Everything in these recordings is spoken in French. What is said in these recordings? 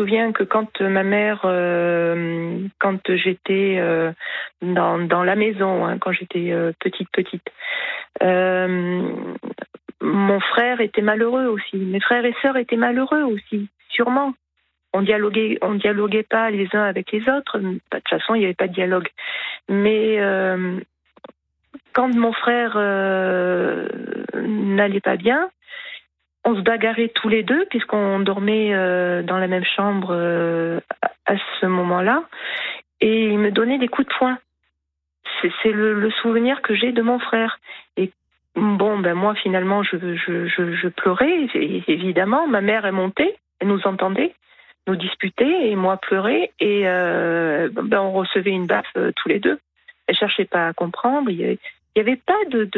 souviens que quand ma mère, quand j'étais dans la maison, quand j'étais petite, mon frère était malheureux aussi. Mes frères et sœurs étaient malheureux aussi, sûrement. On dialoguait pas les uns avec les autres. De toute façon, il n'y avait pas de dialogue. Mais quand mon frère n'allait pas bien, on se bagarrait tous les deux, puisqu'on dormait dans la même chambre à ce moment-là. Et il me donnait des coups de poing. C'est le souvenir que j'ai de mon frère. Et bon, moi, finalement, je pleurais, évidemment. Ma mère est montée, elle nous entendait, nous disputer, et moi pleurais. Et on recevait une baffe tous les deux. Elle cherchait pas à comprendre. Il y avait pas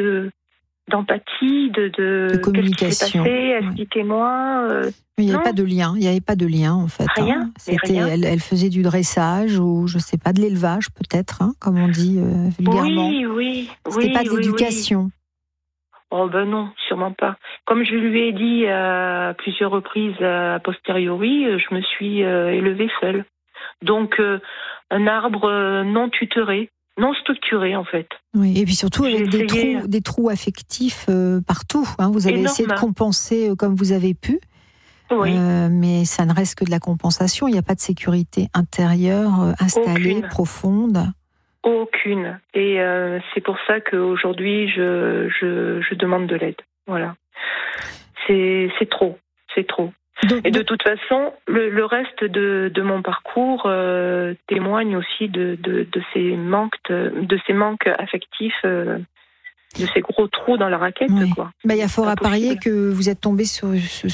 d'empathie, de communication. Qu'est-ce qui s'est passé, expliquez-moi. Il n'y avait pas de lien. Il n'y avait pas de lien en fait. Rien. Rien. Elle faisait du dressage ou je sais pas, de l'élevage peut-être, comme on dit vulgairement. Oui. C'était pas de l'éducation. Oh non, sûrement pas. Comme je lui ai dit à plusieurs reprises a posteriori, je me suis élevée seule. Donc un arbre non tutoré, non structuré en fait. Oui, et puis surtout avec des trous affectifs partout. Vous avez essayé de compenser comme vous avez pu. Oui. Mais ça ne reste que de la compensation. Il n'y a pas de sécurité intérieure installée, profonde. Aucune. Et c'est pour ça qu'aujourd'hui, je demande de l'aide. Voilà. C'est trop. Et de toute façon, le reste de mon parcours témoigne aussi de ces manques affectifs, de ces gros trous dans la raquette. Oui. Quoi. Il y a fort à parier que vous êtes tombée sur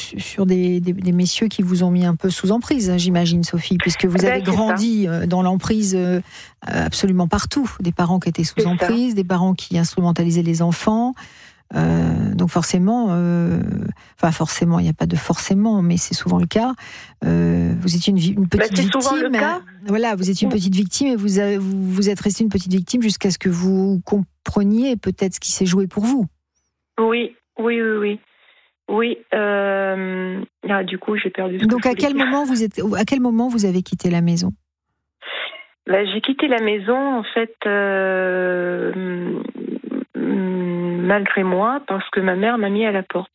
des messieurs qui vous ont mis un peu sous emprise, j'imagine, Sophie, puisque vous avez grandi dans l'emprise absolument partout. Des parents qui étaient sous emprise, des parents qui instrumentalisaient les enfants. Donc forcément, il n'y a pas de forcément, mais c'est souvent le cas. Vous étiez une petite victime. Souvent le cas. Voilà, vous étiez une petite victime et vous êtes restée une petite victime jusqu'à ce que vous compreniez peut-être ce qui s'est joué pour vous. Oui. Du coup, j'ai perdu. Donc à quel moment vous avez quitté la maison? J'ai quitté la maison en fait. Malgré moi, parce que ma mère m'a mis à la porte.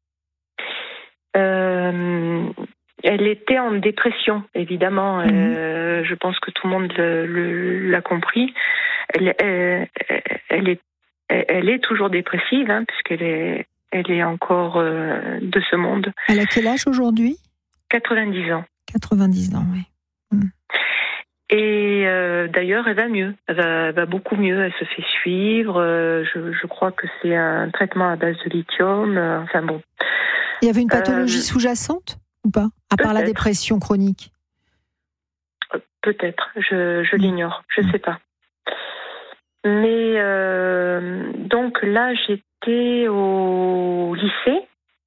Elle était en dépression, évidemment. Je pense que tout le monde l'a compris. Elle est toujours dépressive, puisqu'elle est encore de ce monde. Elle a quel âge aujourd'hui? 90 ans. 90 ans, oui. Et d'ailleurs, elle va mieux. Elle va beaucoup mieux. Elle se fait suivre. Je crois que c'est un traitement à base de lithium. Il y avait une pathologie sous-jacente ou pas? À part la dépression chronique? Peut-être. Je l'ignore. Je ne sais pas. Mais donc là, j'étais au lycée.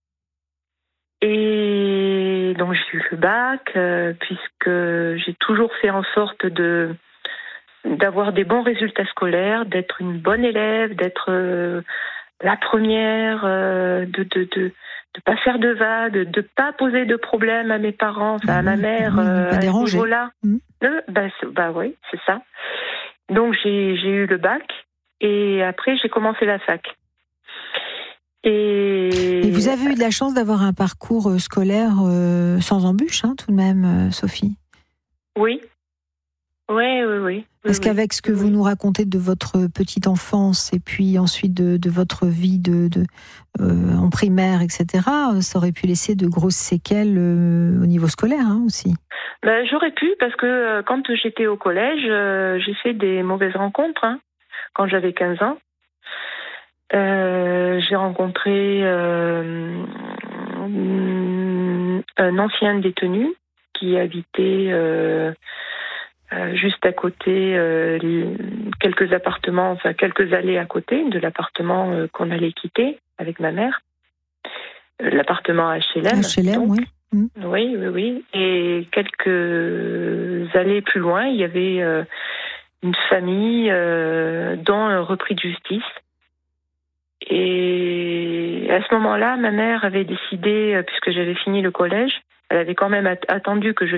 Et donc j'ai eu le bac, puisque j'ai toujours fait en sorte d'avoir des bons résultats scolaires, d'être une bonne élève, d'être la première, de pas faire de vagues, de pas poser de problème à mes parents, à ma mère, pas déranger. À ce niveau-là. Oui, c'est ça. Donc j'ai eu le bac et après j'ai commencé la fac. Et vous avez eu de la chance d'avoir un parcours scolaire sans embûches, tout de même, Sophie. Oui. Parce qu'avec ce que vous nous racontez de votre petite enfance et puis ensuite de votre vie en primaire, etc., ça aurait pu laisser de grosses séquelles au niveau scolaire aussi. J'aurais pu, parce que quand j'étais au collège, j'ai fait des mauvaises rencontres quand j'avais 15 ans. J'ai rencontré un ancien détenu qui habitait juste à côté, quelques appartements, quelques allées à côté de l'appartement qu'on allait quitter avec ma mère. L'appartement HLM. HLM, oui. Oui. Et quelques allées plus loin, il y avait une famille dont un repris de justice. Et à ce moment-là, ma mère avait décidé, puisque j'avais fini le collège, elle avait quand même attendu que je